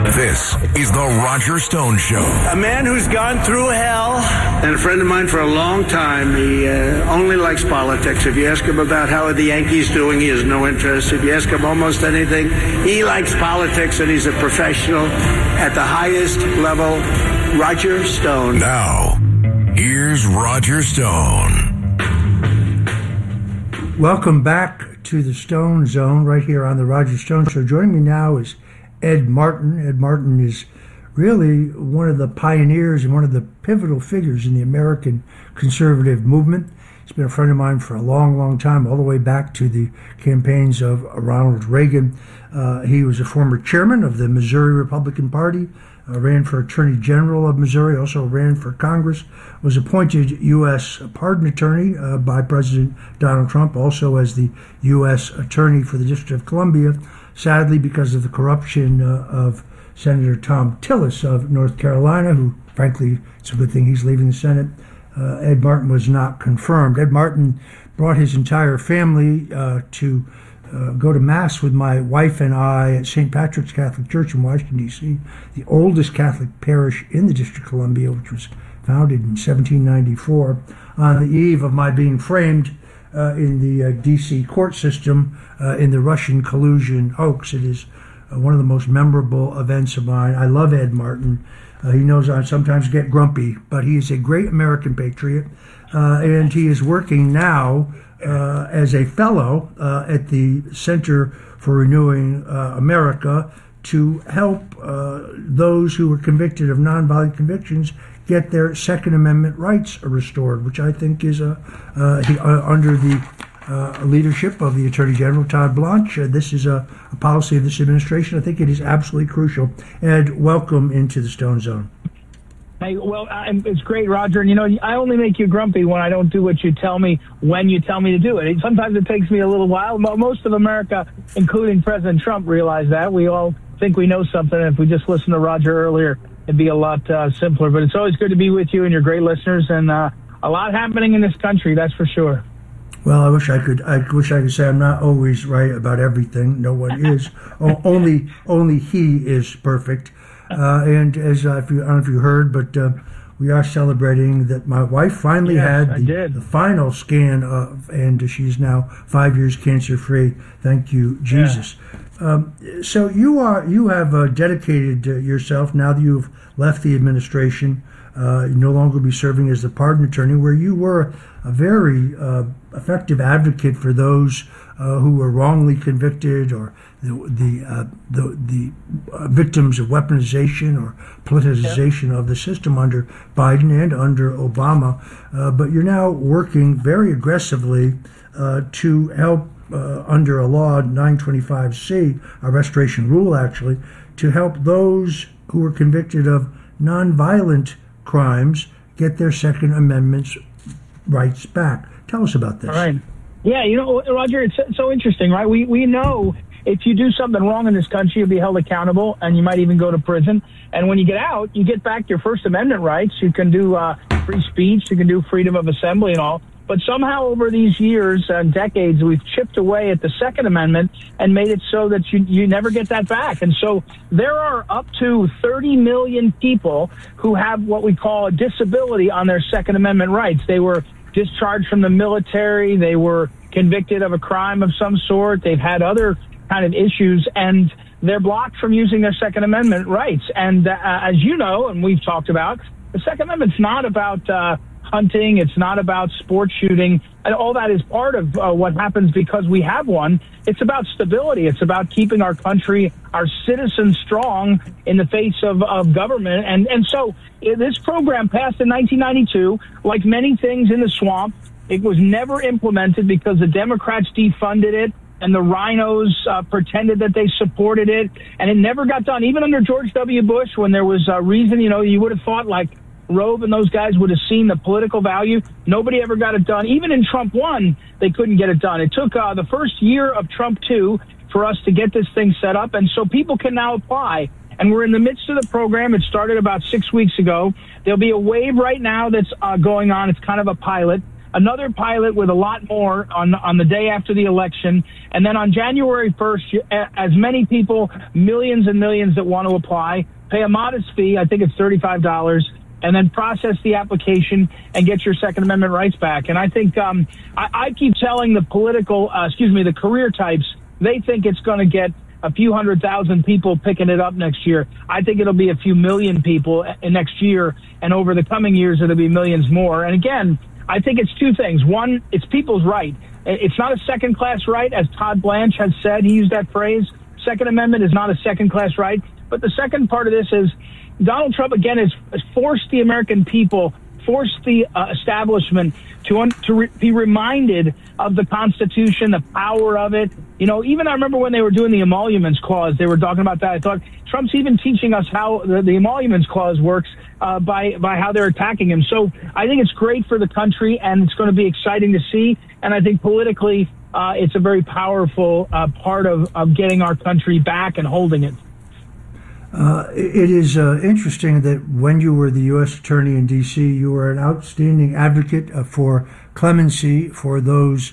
This is the Roger Stone Show. A man who's gone through hell, and a friend of mine for a long time. He only likes politics. If you ask him about how are the Yankees doing, he has no interest. If you ask him almost anything, he likes politics, and he's a professional at the highest level. Roger Stone. Now, here's Roger Stone. Welcome back to the Stone Zone right here on the Roger Stone Show. Joining me now is Ed Martin. Ed Martin is really one of the pioneers and one of the pivotal figures in the American conservative movement. He's been a friend of mine for a long, long time, all the way back to the campaigns of Ronald Reagan. He was a former chairman of the Missouri Republican Party, ran for Attorney General of Missouri, also ran for Congress, was appointed U.S. pardon attorney by President Donald Trump, also as the U.S. attorney for the District of Columbia. Sadly, because of the corruption of Senator Thom Tillis of North Carolina, who, frankly, it's a good thing he's leaving the Senate, Ed Martin was not confirmed. Ed Martin brought his entire family to go to Mass with my wife and I at St. Patrick's Catholic Church in Washington, D.C., the oldest Catholic parish in the District of Columbia, which was founded in 1794, on the eve of my being framed in the D.C. court system in the Russian collusion hoax. It is one of the most memorable events of mine. I love Ed Martin. He knows I sometimes get grumpy, but he is a great American patriot, and he is working now as a fellow at the Center for Renewing America to help those who were convicted of nonviolent convictions get their Second Amendment rights restored, which I think is under the leadership of the Attorney General, Todd Blanche. This is a policy of this administration. I think it is absolutely crucial. Ed, welcome into the Stone Zone. Hey, well, it's great, Roger. And, you know, I only make you grumpy when I don't do what you tell me when you tell me to do it. Sometimes it takes me a little while. Most of America, including President Trump, realize that. We all think we know something. And if we just listened to Roger earlier, it'd be a lot simpler. But it's always good to be with you and your great listeners. And a lot happening in this country, that's for sure. Well, I wish I could say I'm not always right about everything. No one is. Only he is perfect. And as I don't know if you heard, but we are celebrating that my wife finally had the final scan and she's now 5 years cancer-free. Thank you, Jesus. Yeah. So you have dedicated yourself, now that you've left the administration, you no longer be serving as the pardon attorney, where you were a very effective advocate for those who were wrongly convicted, or the victims of weaponization or politicization of the system under Biden and under Obama. But you're now working very aggressively to help under a law, 925C, a restoration rule actually, to help those who were convicted of nonviolent crimes get their Second Amendment rights back. Tell us about this. All right. Yeah, you know, Roger, it's so interesting, right? We know if you do something wrong in this country, you'll be held accountable, and you might even go to prison. And when you get out, you get back your First Amendment rights. You can do free speech. You can do freedom of assembly and all. But somehow over these years and decades, we've chipped away at the Second Amendment and made it so that you never get that back. And so there are up to 30 million people who have what we call a disability on their Second Amendment rights. They were discharged from the military. They were convicted of a crime of some sort. They've had other kind of issues, and they're blocked from using their Second Amendment rights. And as you know, and we've talked about, the Second Amendment's not about hunting. It's not about sport shooting. And all that is part of what happens because we have one. It's about stability. It's about keeping our country, our citizens strong in the face of government. And so this program passed in 1992. Like many things in the swamp, it was never implemented because the Democrats defunded it and the rhinos pretended that they supported it. And it never got done. Even under George W. Bush, when there was a reason, you know, you would have thought like Rove and those guys would have seen the political value. Nobody ever got it done. Even in Trump 1, they couldn't get it done. It took the first year of Trump 2 for us to get this thing set up. And so people can now apply. And we're in the midst of the program. It started about 6 weeks ago. There'll be a wave right now that's going on. It's kind of a pilot. another pilot with a lot more on the day after the election. And then on January 1st, as many people, millions and millions that want to apply, pay a modest fee. I think it's $35. And then process the application and get your Second Amendment rights back. And I think I keep telling the the career types, they think it's going to get a few 100,000 people picking it up next year. I think it'll be a few million people next year, and over the coming years, it'll be millions more. And again, I think it's two things. One, it's people's right. It's not a second-class right, as Todd Blanche has said. He used that phrase. Second Amendment is not a second-class right. But the second part of this is Donald Trump, again, has forced the American people, forced the establishment to be reminded of the Constitution, the power of it. You know, even I remember when they were doing the Emoluments Clause, they were talking about that. I thought Trump's even teaching us how the Emoluments Clause works by how they're attacking him. So I think it's great for the country, and it's going to be exciting to see. And I think politically, it's a very powerful part of getting our country back and holding it. It is interesting that when you were the U.S. Attorney in D.C., you were an outstanding advocate for clemency for those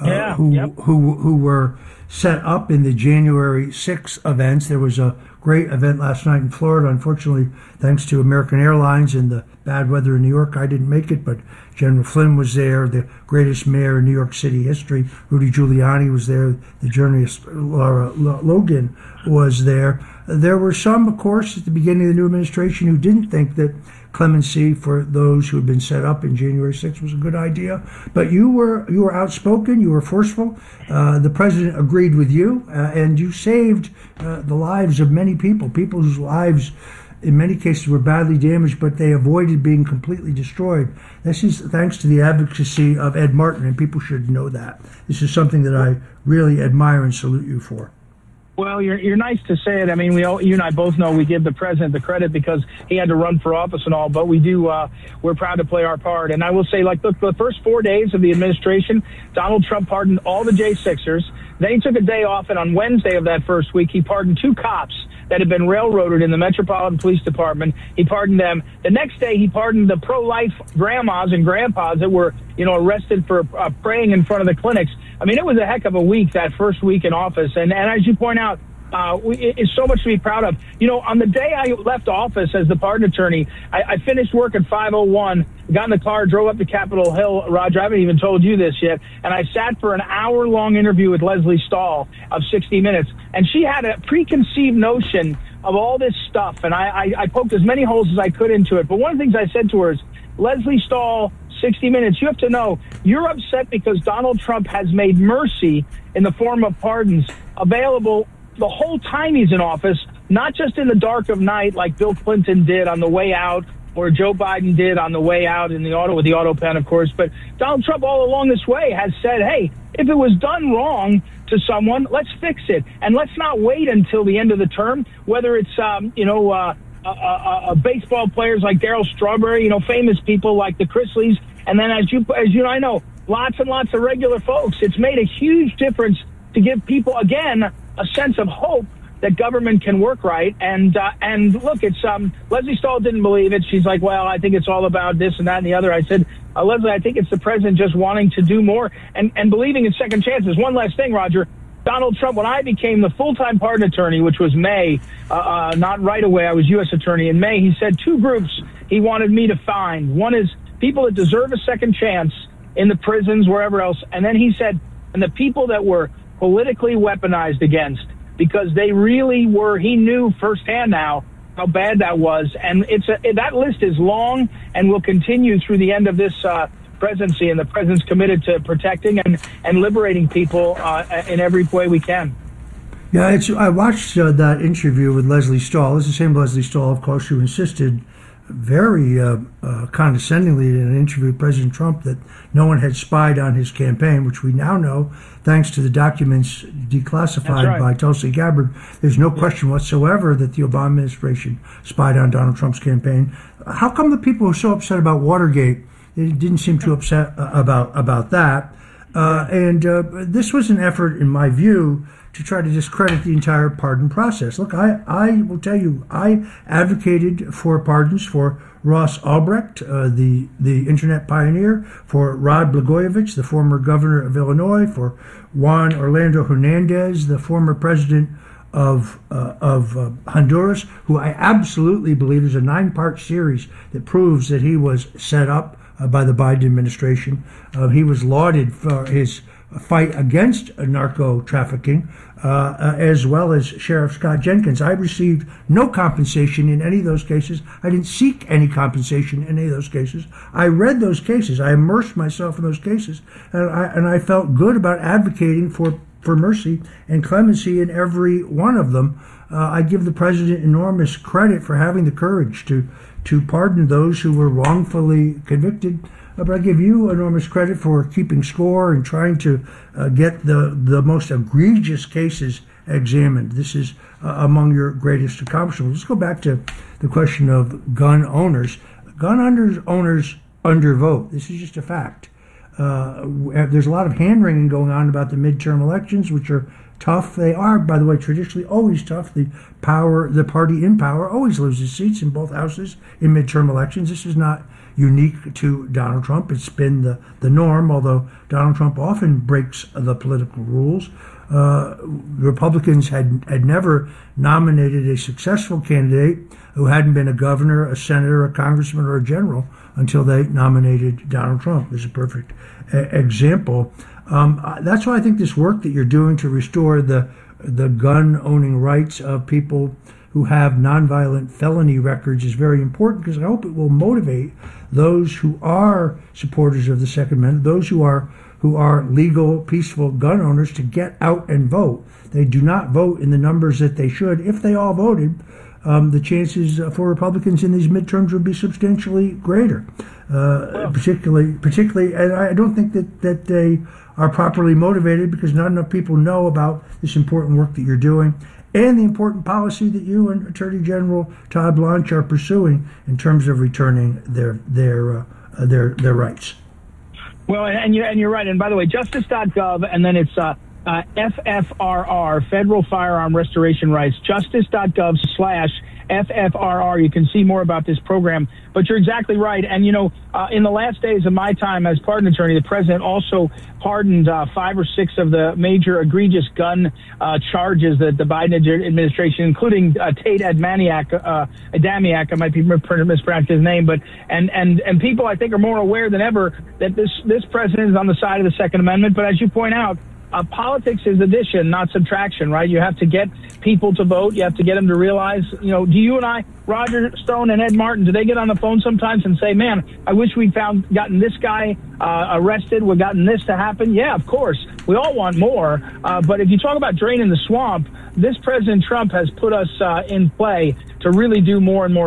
who were set up in the January 6th events. There was a great event last night in Florida. Unfortunately, thanks to American Airlines and the bad weather in New York, I didn't make it, but General Flynn was there, the greatest mayor in New York City history. Rudy Giuliani was there. The journalist Laura Logan was there. There were some, of course, at the beginning of the new administration who didn't think that clemency for those who had been set up in January 6th was a good idea. But you were outspoken, you were forceful. The president agreed with you, and you saved the lives of many people whose lives in many cases were badly damaged, but they avoided being completely destroyed. This is thanks to the advocacy of Ed Martin, and people should know that. This is something that I really admire and salute you for. Well, you're nice to say it. I mean, you and I both know we give the president the credit because he had to run for office and all, but we're proud to play our part. And I will say, look, the first 4 days of the administration, Donald Trump pardoned all the J6ers. Then he took a day off, and on Wednesday of that first week, he pardoned 2 cops that had been railroaded in the Metropolitan Police Department. He pardoned them. The next day, he pardoned the pro-life grandmas and grandpas that were, arrested for praying in front of the clinics. I mean, it was a heck of a week, that first week in office. And as you point out, it's so much to be proud of. On the day I left office as the pardon attorney, I finished work at 5:01, got in the car, drove up to Capitol Hill. Roger, I haven't even told you this yet. And I sat for an hour-long interview with Leslie Stahl of 60 Minutes. And she had a preconceived notion of all this stuff. And I poked as many holes as I could into it. But one of the things I said to her is, Leslie Stahl, 60 Minutes, you have to know, you're upset because Donald Trump has made mercy in the form of pardons available the whole time he's in office, not just in the dark of night like Bill Clinton did on the way out or Joe Biden did on the way out in the auto with the auto pen, of course. But Donald Trump all along this way has said, hey, if it was done wrong to someone, let's fix it. And let's not wait until the end of the term, whether it's, baseball players like Darryl Strawberry, famous people like the Chrisleys. And then as you know, I know lots and lots of regular folks. It's made a huge difference to give people, again, a sense of hope that government can work right. And look, it's Leslie Stahl didn't believe it. She's like, well, I think it's all about this and that and the other. I said, Leslie, I think it's the president just wanting to do more and believing in second chances. One last thing, Roger. Donald Trump, when I became the full-time pardon attorney, which was May, not right away, I was U.S. attorney in May, he said 2 groups he wanted me to find. One is people that deserve a second chance in the prisons, wherever else. And then he said, and the people that were politically weaponized against, because they really were, he knew firsthand now how bad that was. And that list is long and will continue through the end of this presidency, and the president's committed to protecting and liberating people in every way we can. Yeah, I watched that interview with Leslie Stahl. It's the same Leslie Stahl, of course, who insisted very condescendingly in an interview with President Trump that no one had spied on his campaign, which we now know, thanks to the documents declassified by Tulsi Gabbard. There's no question whatsoever that the Obama administration spied on Donald Trump's campaign. How come the people who are so upset about Watergate, they didn't seem too upset about that? And this was an effort, in my view, to try to discredit the entire pardon process. Look, I will tell you, I advocated for pardons for Ross Ulbricht, the internet pioneer, for Rod Blagojevich, the former governor of Illinois, for Juan Orlando Hernandez, the former president of Honduras, who I absolutely believe is a 9-part series that proves that he was set up by the Biden administration. He was lauded for his fight against narco trafficking, as well as Sheriff Scott Jenkins. I received no compensation in any of those cases. I didn't seek any compensation in any of those cases. I read those cases. I immersed myself in those cases, and I felt good about advocating for mercy and clemency in every one of them. I give the president enormous credit for having the courage to pardon those who were wrongfully convicted. But I give you enormous credit for keeping score and trying to get the most egregious cases examined. This is among your greatest accomplishments. Let's go back to the question of gun owners. Gun owners undervote. This is just a fact. There's a lot of hand-wringing going on about the midterm elections, which are tough. They are, by the way, traditionally always tough. The party in power always loses seats in both houses in midterm elections. This is not unique to Donald Trump. It's been the norm, although Donald Trump often breaks the political rules. Republicans had never nominated a successful candidate who hadn't been a governor, a senator, a congressman, or a general until they nominated Donald Trump. There's a perfect example. That's why I think this work that you're doing to restore the gun-owning rights of people who have nonviolent felony records is very important, because I hope it will motivate those who are supporters of the Second Amendment, those who are legal, peaceful gun owners, to get out and vote. They do not vote in the numbers that they should. If they all voted, the chances for Republicans in these midterms would be substantially greater. Particularly, and I don't think that they are properly motivated, because not enough people know about this important work that you're doing and the important policy that you and Attorney General Todd Blanche are pursuing in terms of returning their rights. Well, and you're right. And by the way, justice.gov, and then it's FFRR, Federal Firearm Restoration Rights, justice.gov/FFRR. You can see more about this program. But you're exactly right. And, in the last days of my time as pardon attorney, the president also pardoned 5 or 6 of the major egregious gun charges that the Biden administration, including Tate Adamiak, I might be mispronouncing his name, but and people, I think, are more aware than ever that this president is on the side of the Second Amendment. But as you point out, politics is addition, not subtraction, right? You have to get people to vote. You have to get them to realize, do you and I, Roger Stone and Ed Martin, do they get on the phone sometimes and say, man, I wish we'd gotten this guy arrested, we'd gotten this to happen? Yeah, of course. We all want more. But if you talk about draining the swamp, this President Trump has put us in play to really do more and more